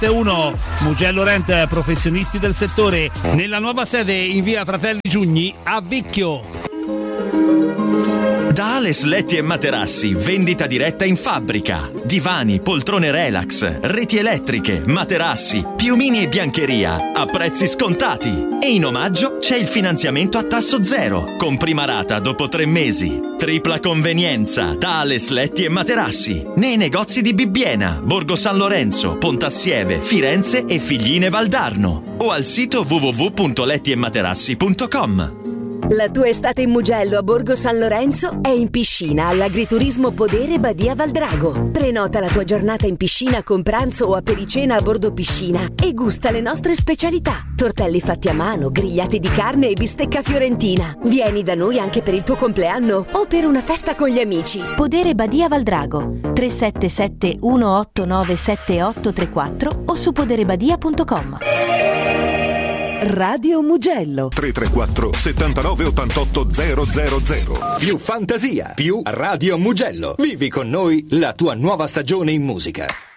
371. Mugello Rent, professionisti del settore, nella nuova sede in via Fratelli Giugni a Vicchio. Da Ales Letti e Materassi, vendita diretta in fabbrica. Divani, poltrone relax, reti elettriche, materassi, piumini e biancheria a prezzi scontati. E in omaggio c'è il finanziamento a tasso zero, con prima rata dopo 3 mesi. Tripla convenienza da Ales Letti e Materassi, nei negozi di Bibbiena, Borgo San Lorenzo, Pontassieve, Firenze e Figline Valdarno. O al sito www.lettiematerassi.com. La tua estate in Mugello a Borgo San Lorenzo è in piscina all'Agriturismo Podere Badia Valdrago. Prenota la tua giornata in piscina con pranzo o apericena a bordo piscina e gusta le nostre specialità. Tortelli fatti a mano, grigliati di carne e bistecca fiorentina. Vieni da noi anche per il tuo compleanno o per una festa con gli amici. Podere Badia Valdrago 377 189 7834 o su poderebadia.com. Radio Mugello 334 79 88 000. Più fantasia, più Radio Mugello. Vivi con noi la tua nuova stagione in musica.